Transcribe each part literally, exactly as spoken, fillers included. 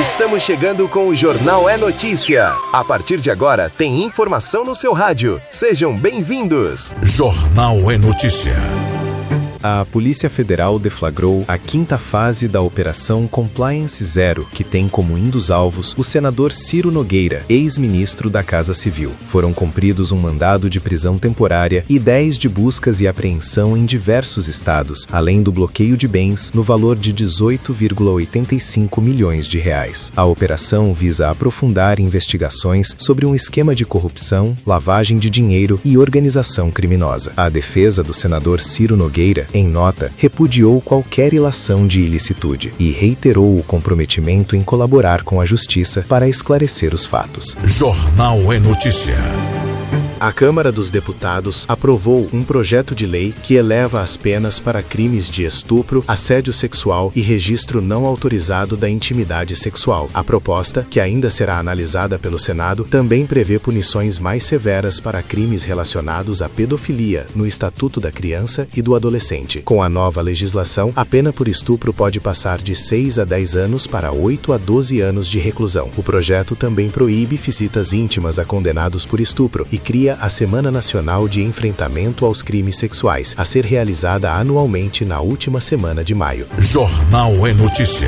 Estamos chegando com o Jornal é Notícia. A partir de agora, tem informação no seu rádio. Sejam bem-vindos. Jornal é Notícia. A Polícia Federal deflagrou a quinta fase da Operação Compliance Zero, que tem como um dos alvos o senador Ciro Nogueira, ex-ministro da Casa Civil. Foram cumpridos um mandado de prisão temporária e dez de buscas e apreensão em diversos estados, além do bloqueio de bens no valor de dezoito vírgula oitenta e cinco milhões de reais. A operação visa aprofundar investigações sobre um esquema de corrupção, lavagem de dinheiro e organização criminosa. A defesa do senador Ciro Nogueira, em nota, repudiou qualquer ilação de ilicitude e reiterou o comprometimento em colaborar com a Justiça para esclarecer os fatos. Jornal é Notícia. A Câmara dos Deputados aprovou um projeto de lei que eleva as penas para crimes de estupro, assédio sexual e registro não autorizado da intimidade sexual. A proposta, que ainda será analisada pelo Senado, também prevê punições mais severas para crimes relacionados à pedofilia no Estatuto da Criança e do Adolescente. Com a nova legislação, a pena por estupro pode passar de seis a dez anos para oito a doze anos de reclusão. O projeto também proíbe visitas íntimas a condenados por estupro e cria a Semana Nacional de Enfrentamento aos Crimes Sexuais, a ser realizada anualmente na última semana de maio. Jornal é Notícia.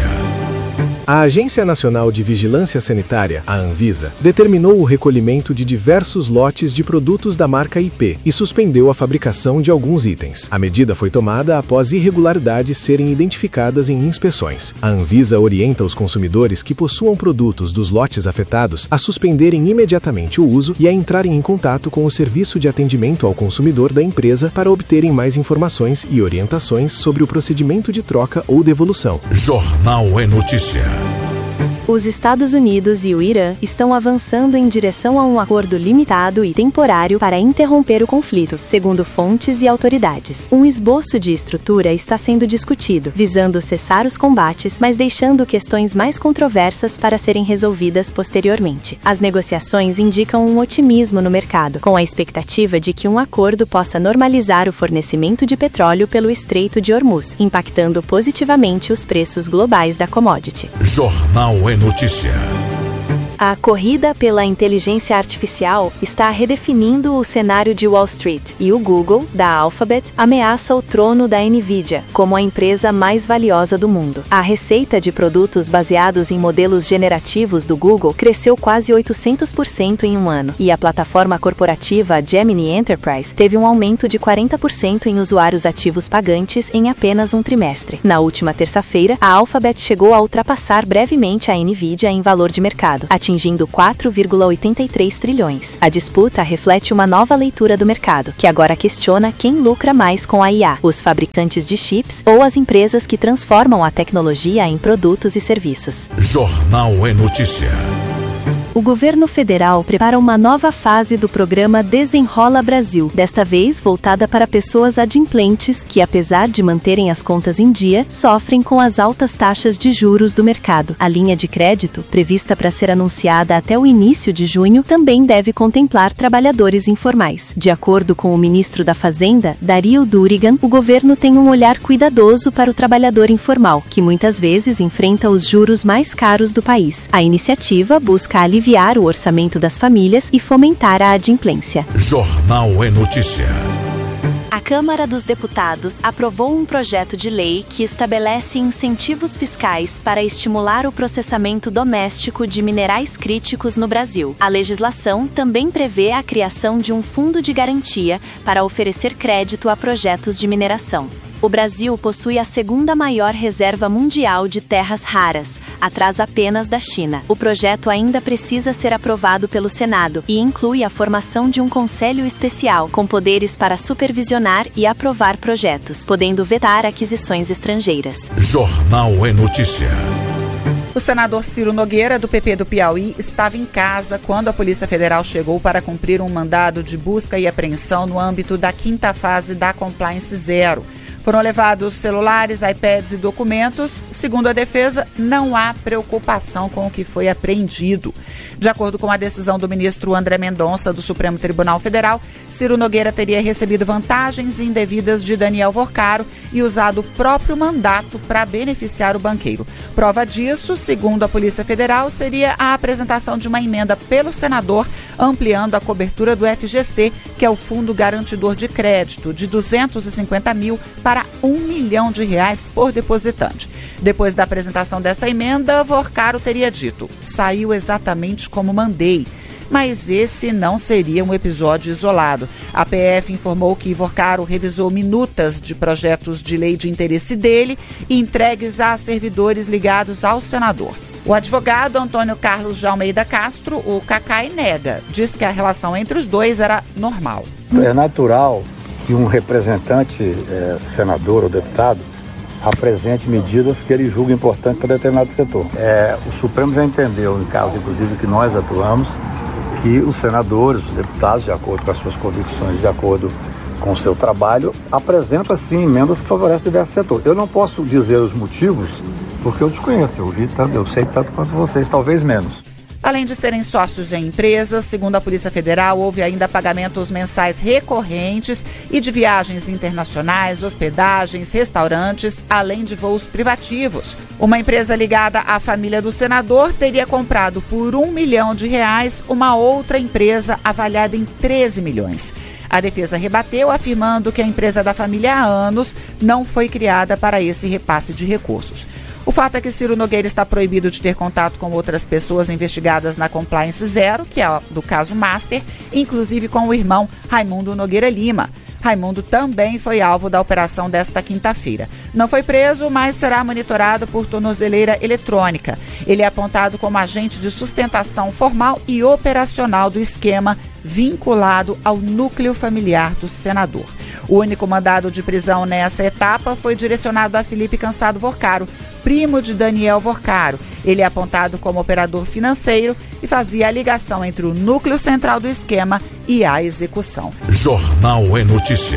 A Agência Nacional de Vigilância Sanitária, a Anvisa, determinou o recolhimento de diversos lotes de produtos da marca I P e suspendeu a fabricação de alguns itens. A medida foi tomada após irregularidades serem identificadas em inspeções. A Anvisa orienta os consumidores que possuam produtos dos lotes afetados a suspenderem imediatamente o uso e a entrarem em contato com o Serviço de Atendimento ao Consumidor da empresa para obterem mais informações e orientações sobre o procedimento de troca ou devolução. Jornal é Notícia. Os Estados Unidos e o Irã estão avançando em direção a um acordo limitado e temporário para interromper o conflito, segundo fontes e autoridades. Um esboço de estrutura está sendo discutido, visando cessar os combates, mas deixando questões mais controversas para serem resolvidas posteriormente. As negociações indicam um otimismo no mercado, com a expectativa de que um acordo possa normalizar o fornecimento de petróleo pelo Estreito de Hormuz, impactando positivamente os preços globais da commodity. Jornal é Notícia. A corrida pela inteligência artificial está redefinindo o cenário de Wall Street, e o Google, da Alphabet, ameaça o trono da Nvidia, como a empresa mais valiosa do mundo. A receita de produtos baseados em modelos generativos do Google cresceu quase oitocentos por cento em um ano, e a plataforma corporativa Gemini Enterprise teve um aumento de quarenta por cento em usuários ativos pagantes em apenas um trimestre. Na última terça-feira, a Alphabet chegou a ultrapassar brevemente a Nvidia em valor de mercado, atingindo quatro vírgula oitenta e três trilhões. A disputa reflete uma nova leitura do mercado, que agora questiona quem lucra mais com a I A, os fabricantes de chips ou as empresas que transformam a tecnologia em produtos e serviços. Jornal é Notícia. O governo federal prepara uma nova fase do programa Desenrola Brasil, desta vez voltada para pessoas adimplentes que, apesar de manterem as contas em dia, sofrem com as altas taxas de juros do mercado. A linha de crédito, prevista para ser anunciada até o início de junho, também deve contemplar trabalhadores informais. De acordo com o ministro da Fazenda, Dario Durigan, o governo tem um olhar cuidadoso para o trabalhador informal, que muitas vezes enfrenta os juros mais caros do país. A iniciativa busca aliviar aliviar o orçamento das famílias e fomentar a adimplência. Jornal é Notícia. A Câmara dos Deputados aprovou um projeto de lei que estabelece incentivos fiscais para estimular o processamento doméstico de minerais críticos no Brasil. A legislação também prevê a criação de um fundo de garantia para oferecer crédito a projetos de mineração. O Brasil possui a segunda maior reserva mundial de terras raras, atrás apenas da China. O projeto ainda precisa ser aprovado pelo Senado e inclui a formação de um conselho especial com poderes para supervisionar e aprovar projetos, podendo vetar aquisições estrangeiras. Jornal é Notícia. O senador Ciro Nogueira, do P P do Piauí, estava em casa quando a Polícia Federal chegou para cumprir um mandado de busca e apreensão no âmbito da quinta fase da Compliance Zero. Foram levados celulares, iPads e documentos. Segundo a defesa, não há preocupação com o que foi apreendido. De acordo com a decisão do ministro André Mendonça, do Supremo Tribunal Federal, Ciro Nogueira teria recebido vantagens indevidas de Daniel Vorcaro e usado o próprio mandato para beneficiar o banqueiro. Prova disso, segundo a Polícia Federal, seria a apresentação de uma emenda pelo senador ampliando a cobertura do F G C, que é o Fundo Garantidor de Crédito, de duzentos e cinquenta mil para um milhão de reais por depositante. Depois da apresentação dessa emenda, Vorcaro teria dito: saiu exatamente como mandei. Mas esse não seria um episódio isolado. A P F informou que Vorcaro revisou minutas de projetos de lei de interesse dele e entregues a servidores ligados ao senador. O advogado Antônio Carlos de Almeida Castro, o Cacai, nega. Diz que a relação entre os dois era normal. É natural que um representante, é, senador ou deputado, apresente medidas que ele julga importantes para determinado setor. É, o Supremo já entendeu, em casos inclusive que nós atuamos, que os senadores, os deputados, de acordo com as suas convicções, de acordo com o seu trabalho, apresentam sim emendas que favorecem diversos setores. Eu não posso dizer os motivos, porque eu desconheço, eu vi tanto, eu sei tanto quanto vocês, talvez menos. Além de serem sócios em empresas, segundo a Polícia Federal, houve ainda pagamentos mensais recorrentes e de viagens internacionais, hospedagens, restaurantes, além de voos privativos. Uma empresa ligada à família do senador teria comprado por um milhão de reais uma outra empresa avaliada em treze milhões. A defesa rebateu, afirmando que a empresa da família há anos não foi criada para esse repasse de recursos. O fato é que Ciro Nogueira está proibido de ter contato com outras pessoas investigadas na Compliance Zero, que é do caso Master, inclusive com o irmão Raimundo Nogueira Lima. Raimundo também foi alvo da operação desta quinta-feira. Não foi preso, mas será monitorado por tornozeleira eletrônica. Ele é apontado como agente de sustentação formal e operacional do esquema vinculado ao núcleo familiar do senador. O único mandado de prisão nessa etapa foi direcionado a Felipe Cansado Vorcaro, primo de Daniel Vorcaro. Ele é apontado como operador financeiro e fazia a ligação entre o núcleo central do esquema e a execução. Jornal é Notícia.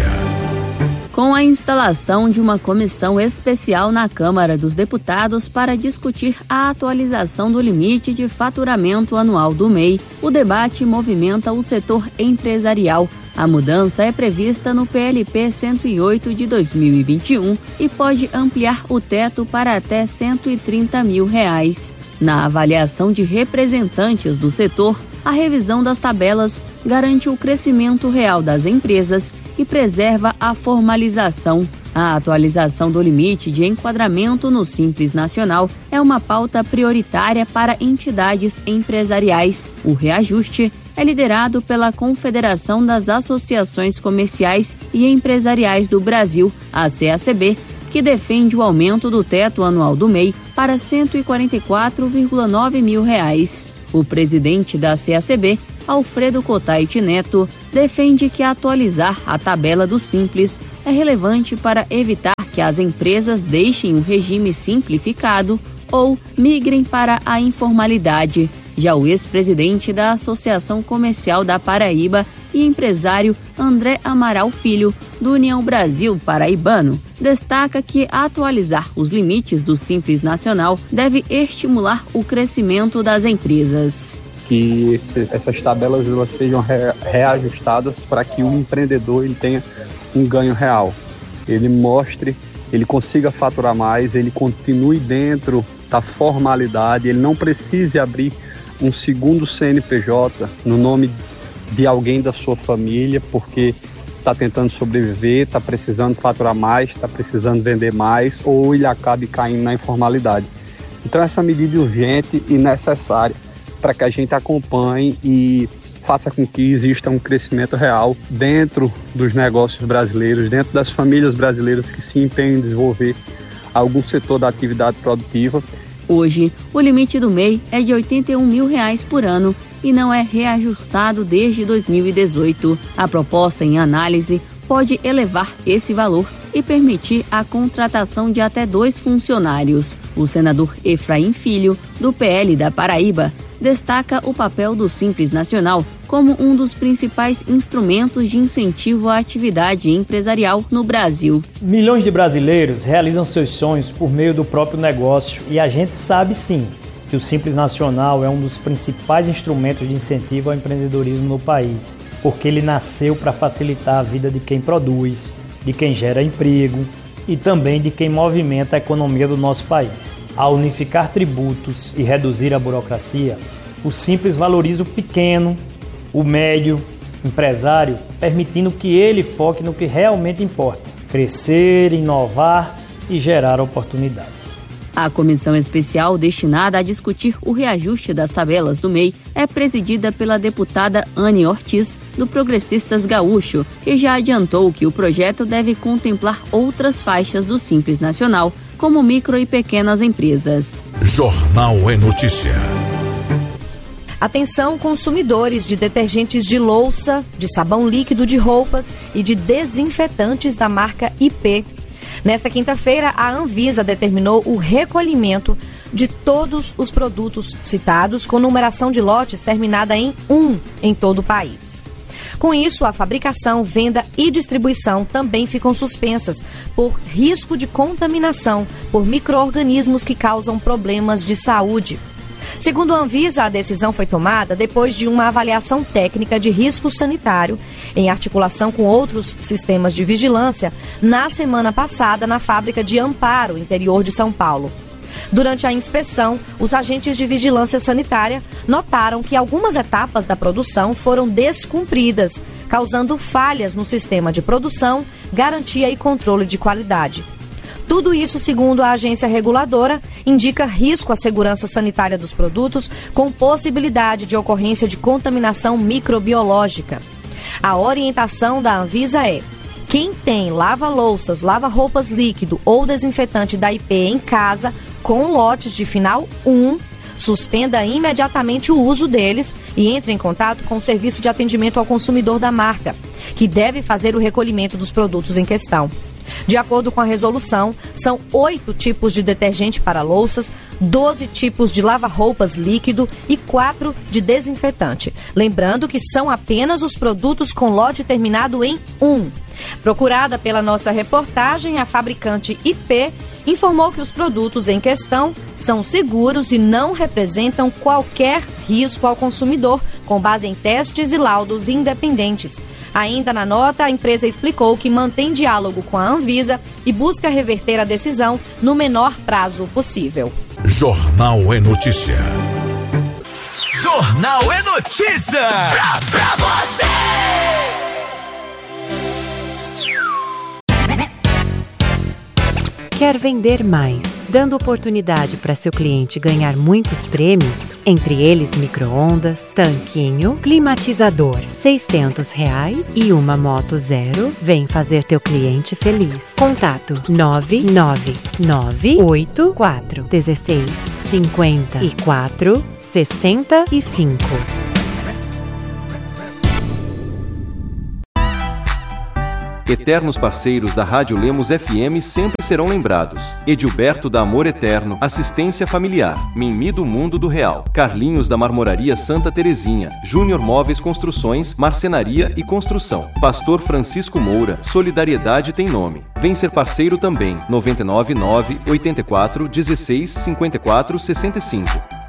Com a instalação de uma comissão especial na Câmara dos Deputados para discutir a atualização do limite de faturamento anual do M E I, o debate movimenta o setor empresarial. A mudança é prevista no P L P cento e oito de dois mil e vinte e um e pode ampliar o teto para até cento e trinta mil reais. Na avaliação de representantes do setor, a revisão das tabelas garante o crescimento real das empresas e preserva a formalização. A atualização do limite de enquadramento no Simples Nacional é uma pauta prioritária para entidades empresariais. O reajuste é liderado pela Confederação das Associações Comerciais e Empresariais do Brasil, a C A C B, que defende o aumento do teto anual do M E I para cento e quarenta e quatro vírgula nove mil reais. O presidente da C A C B, Alfredo Cotait Neto, defende que atualizar a tabela do Simples é relevante para evitar que as empresas deixem o regime simplificado ou migrem para a informalidade. Já o ex-presidente da Associação Comercial da Paraíba e empresário André Amaral Filho, do União Brasil Paraibano, destaca que atualizar os limites do Simples Nacional deve estimular o crescimento das empresas. Que esse, essas tabelas elas sejam re, reajustadas para que o empreendedor ele tenha um ganho real. Ele mostre, ele consiga faturar mais, ele continue dentro da formalidade, ele não precise abrir um segundo C N P J no nome de alguém da sua família, porque está tentando sobreviver, está precisando faturar mais, está precisando vender mais, ou ele acabe caindo na informalidade. Então essa medida é urgente e necessária para que a gente acompanhe e faça com que exista um crescimento real dentro dos negócios brasileiros, dentro das famílias brasileiras que se empenham em desenvolver algum setor da atividade produtiva. Hoje, o limite do M E I é de oitenta e um mil reais por ano e não é reajustado desde dois mil e dezoito. A proposta em análise pode elevar esse valor e permitir a contratação de até dois funcionários. O senador Efraim Filho, do P L da Paraíba, destaca o papel do Simples Nacional como um dos principais instrumentos de incentivo à atividade empresarial no Brasil. Milhões de brasileiros realizam seus sonhos por meio do próprio negócio e a gente sabe sim que o Simples Nacional é um dos principais instrumentos de incentivo ao empreendedorismo no país, porque ele nasceu para facilitar a vida de quem produz, de quem gera emprego e também de quem movimenta a economia do nosso país. Ao unificar tributos e reduzir a burocracia, o Simples valoriza o pequeno, o médio, empresário, permitindo que ele foque no que realmente importa: crescer, inovar e gerar oportunidades. A comissão especial destinada a discutir o reajuste das tabelas do M E I é presidida pela deputada Anne Ortiz, do Progressistas Gaúcho, que já adiantou que o projeto deve contemplar outras faixas do Simples Nacional, como micro e pequenas empresas. Jornal é Notícia. Atenção, consumidores de detergentes de louça, de sabão líquido de roupas e de desinfetantes da marca I P. Nesta quinta-feira, a Anvisa determinou o recolhimento de todos os produtos citados com numeração de lotes terminada em um em todo o país. Com isso, a fabricação, venda e distribuição também ficam suspensas por risco de contaminação por micro-organismos que causam problemas de saúde. Segundo a Anvisa, a decisão foi tomada depois de uma avaliação técnica de risco sanitário, em articulação com outros sistemas de vigilância, na semana passada na fábrica de Amparo, interior de São Paulo. Durante a inspeção, os agentes de vigilância sanitária notaram que algumas etapas da produção foram descumpridas, causando falhas no sistema de produção, garantia e controle de qualidade. Tudo isso, segundo a agência reguladora, indica risco à segurança sanitária dos produtos, com possibilidade de ocorrência de contaminação microbiológica. A orientação da Anvisa é: quem tem lava-louças, lava-roupas líquido ou desinfetante da I P em casa, com lotes de final um, suspenda imediatamente o uso deles e entre em contato com o Serviço de Atendimento ao Consumidor da marca, que deve fazer o recolhimento dos produtos em questão. De acordo com a resolução, são oito tipos de detergente para louças, doze tipos de lava-roupas líquido e quatro de desinfetante. Lembrando que são apenas os produtos com lote terminado em um. Procurada pela nossa reportagem, a fabricante I P informou que os produtos em questão são seguros e não representam qualquer risco ao consumidor, com base em testes e laudos independentes. Ainda na nota, a empresa explicou que mantém diálogo com a Anvisa e busca reverter a decisão no menor prazo possível. Jornal é Notícia. Jornal é Notícia! Pra, pra você! Quer vender mais, dando oportunidade para seu cliente ganhar muitos prêmios? Entre eles micro-ondas, tanquinho, climatizador, seiscentos reais e uma moto zero? Vem fazer teu cliente feliz. Contato nove nove nove oito quatro um seis cinco quatro seis cinco. Eternos parceiros da Rádio Lemos F M sempre serão lembrados. Edilberto da Amor Eterno, Assistência Familiar, Mimi do Mundo do Real, Carlinhos da Marmoraria Santa Terezinha, Júnior Móveis Construções, Marcenaria e Construção, Pastor Francisco Moura, Solidariedade tem nome. Vem ser parceiro também, nove nove nove oito quatro um seis cinco quatro seis cinco.